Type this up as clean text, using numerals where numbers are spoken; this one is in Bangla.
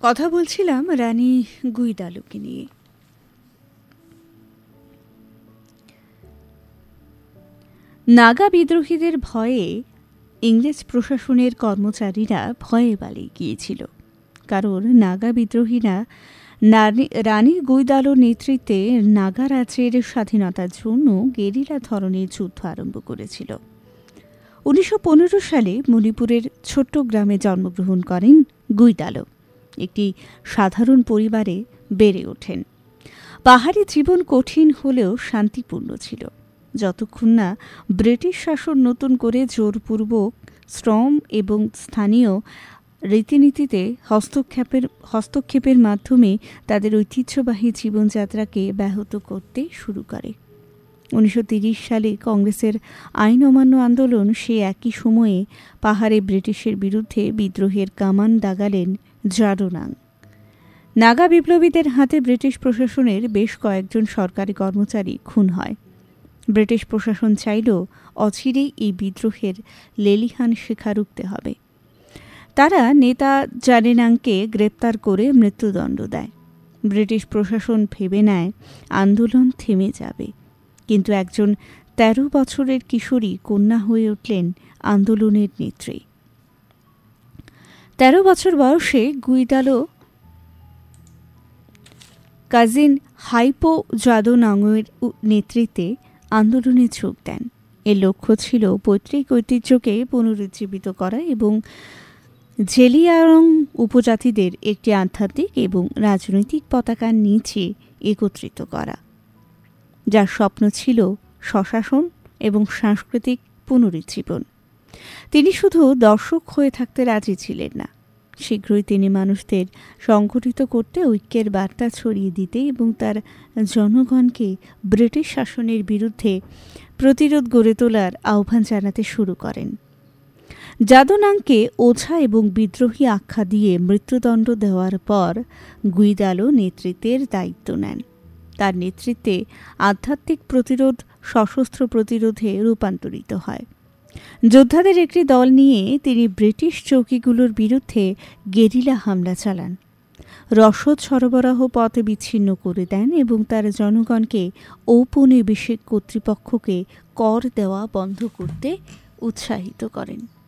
কথা বলছিলাম রানী গুইদালোকে নিয়ে। নাগা বিদ্রোহীদের ভয়ে ইংরেজ প্রশাসনের কর্মচারীরা ভয়ে পালিয়ে গিয়েছিল, কারণ নাগা বিদ্রোহীরা রানী গুইদালোর নেতৃত্বে নাগা রাজ্যের স্বাধীনতার জন্য গেরিলা ধরনের যুদ্ধ আরম্ভ করেছিল। 1915 সালে মণিপুরের ছোট্ট গ্রামে জন্মগ্রহণ করেন গুইদালো। একটি সাধারণ পরিবারে বেড়ে ওঠেন। পাহাড়ি জীবন কঠিন হলেও শান্তিপূর্ণ ছিল, যতক্ষণ না ব্রিটিশ শাসন নতুন করে জোরপূর্বক শ্রম এবং স্থানীয় রীতিনীতিতে হস্তক্ষেপের মাধ্যমে তাদের ঐতিহ্যবাহী জীবনযাত্রাকে ব্যাহত করতে শুরু করে। 1930 সালে কংগ্রেসের আইন অমান্য আন্দোলন সে একই সময়ে পাহাড়ে ব্রিটিশের বিরুদ্ধে বিদ্রোহের কামান দাগালেন জাডোনাং। নাগা বিপ্লবীদের হাতে ব্রিটিশ প্রশাসনের বেশ কয়েকজন সরকারি কর্মচারী খুন হয়। ব্রিটিশ প্রশাসন চাইল অচিরেই এই বিদ্রোহের লেলিহান শিখা রুখতে হবে। তারা নেতা জাডোনাংকে গ্রেপ্তার করে মৃত্যুদণ্ড দেয়। ব্রিটিশ প্রশাসন ভেবে নেয় আন্দোলন থেমে যাবে, কিন্তু একজন 13 বছরের কিশোরী কন্যা হয়ে উঠলেন আন্দোলনের নেত্রী। 13 বছর বয়সে গুইদালো কাজিন হাইপো জাডোনাংয়ের নেতৃত্বে আন্দোলনে যোগ দেন। এর লক্ষ্য ছিল পৈতৃক ঐতিহ্যকে পুনরুজ্জীবিত করা এবং জেলিয়াংরং উপজাতিদের একটি আধ্যাত্মিক এবং রাজনৈতিক পতাকার নিচে একত্রিত করা, যার স্বপ্ন ছিল স্বশাসন এবং সাংস্কৃতিক পুনরুজ্জীবন। তিনি শুধু দর্শক হয়ে থাকতে রাজি ছিলেন না, শীঘ্রই তিনি মানুষদের সংগঠিত করতে, ঐক্যের বার্তা ছড়িয়ে দিতে এবং তার জনগণকে ব্রিটিশ শাসনের বিরুদ্ধে প্রতিরোধ গড়ে তোলার আহ্বান জানাতে শুরু করেন। জাডোনাংকে ওঝা এবং বিদ্রোহী আখ্যা দিয়ে মৃত্যুদণ্ড দেওয়ার পর গুইদালো নেতৃত্বের দায়িত্ব নেন। তার নেতৃত্বে আধ্যাত্মিক প্রতিরোধ সশস্ত্র প্রতিরোধে রূপান্তরিত হয়। যোদ্ধাদের একটি দল নিয়ে তিনি ব্রিটিশ চৌকিগুলোর বিরুদ্ধে গেরিলা হামলা চালান, রসদ সরবরাহ পথ বিচ্ছিন্ন করে দেন এবং তার জনগণকে ঔপনিবেশিক কর্তৃপক্ষকে কর দেওয়া বন্ধ করতে উৎসাহিত করেন।